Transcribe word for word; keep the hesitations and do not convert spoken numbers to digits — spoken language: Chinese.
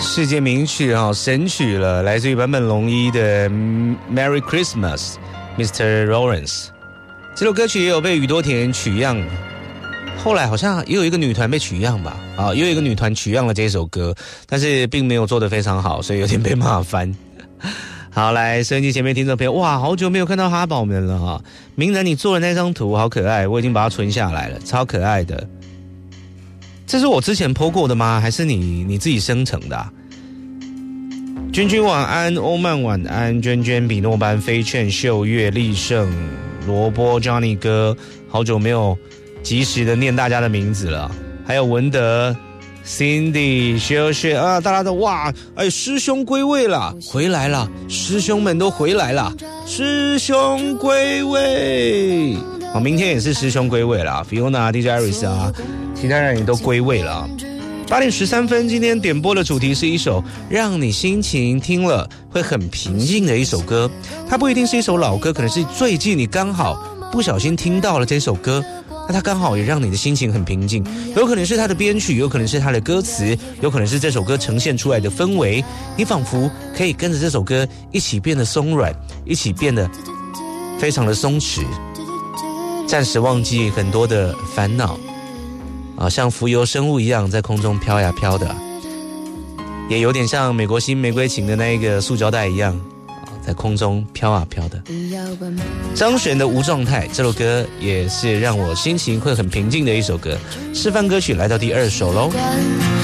世界名曲啊、哦，神曲了，来自于坂本龙一的 Merry Christmas Mister Lawrence。 这首歌曲也有被宇多田取样，后来好像也有一个女团被取样吧，啊，也有一个女团取样了这首歌，但是并没有做得非常好，所以有点被骂翻。好，来收音机前面听众朋友，哇，好久没有看到哈宝们了哈！明然你做的那张图好可爱，我已经把它存下来了，超可爱的。这是我之前 po 过的吗？还是你你自己生成的啊？君君晚安，欧曼晚安，娟娟、比诺班、飞券、秀月、立胜、萝卜、Johnny 哥，好久没有及时的念大家的名字了。还有文德、Cindy、薛薛啊，大家都哇，哎，师兄归位了，回来了，师兄们都回来了，师兄归位。好，明天也是师兄归位了 ，Fiona、D J Iris 啊，其他人也都归位了。八点十三分，今天点播的主题是一首让你心情听了会很平静的一首歌。它不一定是一首老歌，可能是最近你刚好不小心听到了这首歌，那它刚好也让你的心情很平静。有可能是它的编曲，有可能是它的歌词，有可能是这首歌呈现出来的氛围，你仿佛可以跟着这首歌一起变得松软，一起变得非常的松弛，暂时忘记很多的烦恼啊，像浮游生物一样在空中飘呀飘的，也有点像美国新玫瑰情的那一个塑胶袋一样啊，在空中飘啊飘的。张悬的《无状态》这首歌也是让我心情会很平静的一首歌。示范歌曲来到第二首喽。